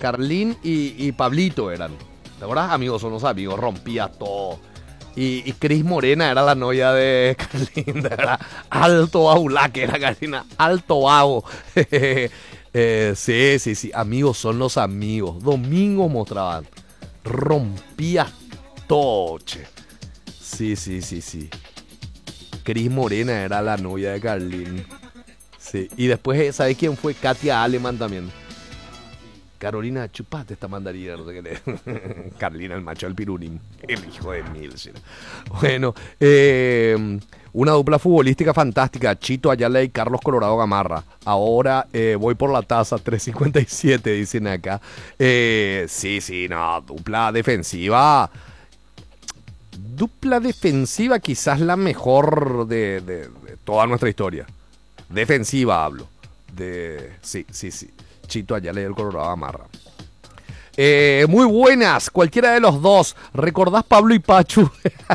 Carlín y Pablito eran. ¿Te acuerdas? Amigos son los amigos, rompía todo. Y Cris Morena era la novia de Carlín, ¿verdad? Alto Aula, que era Carlina, alto vago. Sí, amigos son los amigos. Domingos mostraban. Rompía todo, che. Sí. Cris Morena era la novia de Carlín. Sí. Y después, ¿sabes quién fue? Katia Aleman también. Carolina, chupate esta mandarina. No sé qué. Carlina, el macho del pirurín. El hijo de mil. ¿Sí? Bueno, una dupla futbolística fantástica. Chito Ayala y Carlos Colorado Gamarra. Ahora voy por la taza. 3.57 dicen acá. Sí, no. Dupla defensiva. Dupla defensiva quizás la mejor de toda nuestra historia. Defensiva hablo. Sí. Chito Ayala y el Colorado Gamarra. Muy buenas, cualquiera de los dos. ¿Recordás Pablo y Pachu?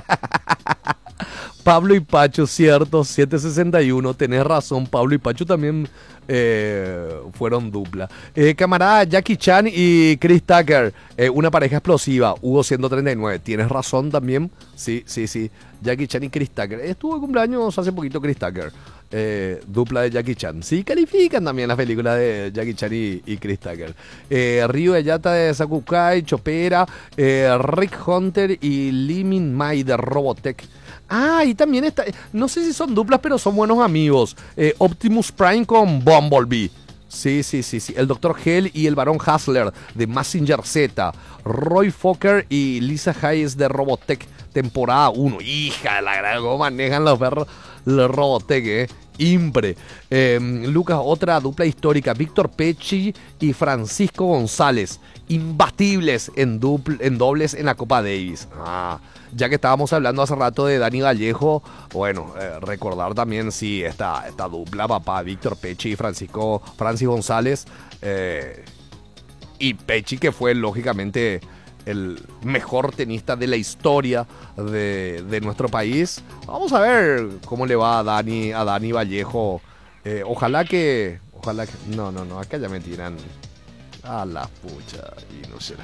Pablo y Pachu, cierto, 761. Tenés razón, Pablo y Pachu también fueron dupla. Camarada Jackie Chan y Chris Tucker, una pareja explosiva. Hugo 139. ¿Tienes razón también? Sí. Jackie Chan y Chris Tucker. Estuvo de cumpleaños hace poquito Chris Tucker. Dupla de Jackie Chan. Sí, califican también las películas de Jackie Chan y Chris Tucker. Ryu Ayata de Sakukai, Chopera, Rick Hunter y Lee Min Mai de Robotech. Y también está, no sé si son duplas, pero son buenos amigos. Optimus Prime con Bumblebee. Sí. El Dr. Hell y el Barón Hustler de Mazinger Z. Roy Fokker y Lisa Hayes de Robotech, temporada 1. Hija de la gran, cómo manejan los perros los Robotech, Impre. Lucas, otra dupla histórica. Víctor Pecci y Francisco González. Imbatibles en dobles en la Copa Davis. Ya que estábamos hablando hace rato de Dani Vallejo, bueno, recordar también, sí, esta dupla, papá, Víctor Pecci y Francis González. Y Pecci, que fue lógicamente el mejor tenista de la historia de nuestro país. Vamos a ver cómo le va a Dani Vallejo. Ojalá que... No, acá ya me tiran a la pucha y no será.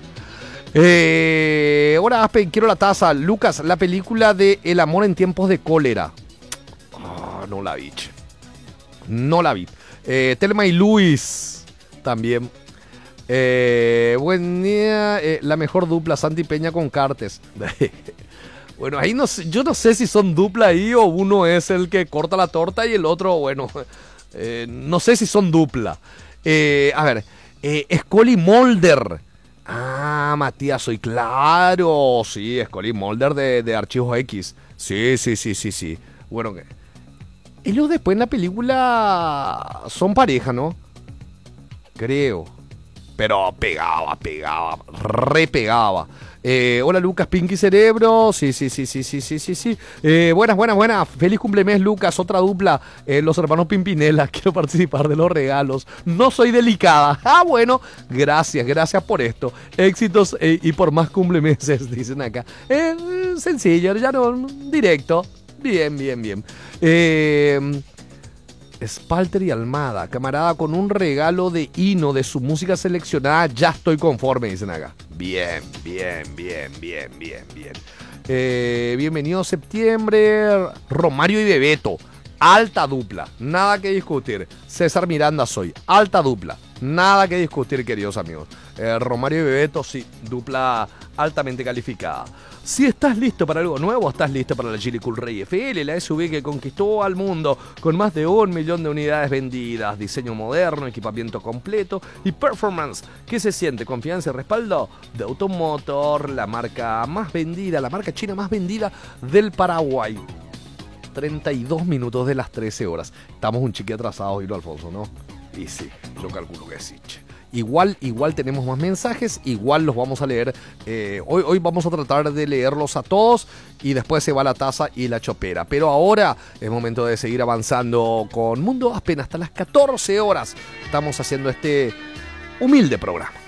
Ahora quiero la taza. Lucas, la película de El amor en tiempos de cólera. No la vi, che. No la vi. Thelma y Luis también. Buen día. La mejor dupla, Santi Peña con Cartes. Bueno, ahí no sé, yo no sé si son dupla ahí o uno es el que corta la torta y el otro, bueno, no sé si son dupla. A ver, Scully Mulder. Matías, soy claro. Sí, Scully Mulder de Archivos X. Sí. Bueno, ellos después en la película son pareja, ¿no? Creo. Pero pegaba, repegaba. Hola Lucas, Pinky Cerebro. Sí. Buenas. Feliz cumplemes, Lucas. Otra dupla. Los hermanos Pimpinela. Quiero participar de los regalos. No soy delicada. Bueno. Gracias por esto. Éxitos y por más cumplemeses, dicen acá. Sencillo, ya no. Directo. Bien. Spalter y Almada, camarada, con un regalo de hino de su música seleccionada, ya estoy conforme, dicen acá. Bien. Bienvenido septiembre. Romario y Bebeto, alta dupla, nada que discutir. César Miranda soy, alta dupla, nada que discutir, queridos amigos. Romario y Bebeto, sí, dupla altamente calificada. Si estás listo para algo nuevo, estás listo para la Geely Cool Rey FL, la SUV que conquistó al mundo con más de 1 millón de unidades vendidas, diseño moderno, equipamiento completo y performance que se siente, confianza y respaldo de Automotor, la marca más vendida, la marca china más vendida del Paraguay. 32 minutos de las 13 horas. Estamos un chiqui atrasados, Hilo Alfonso, ¿no? Y sí, yo calculo que sí, che. Igual tenemos más mensajes, igual los vamos a leer. Hoy vamos a tratar de leerlos a todos y después se va la taza y la chopera. Pero ahora es momento de seguir avanzando con Mundo Aspen hasta las 14 horas. Estamos haciendo este humilde programa.